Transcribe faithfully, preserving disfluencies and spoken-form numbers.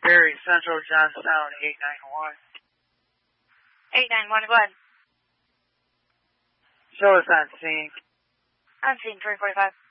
Perry Central, Johnstown, eight nine one. eight nine one, go ahead. Show us on scene. On scene, three forty-five.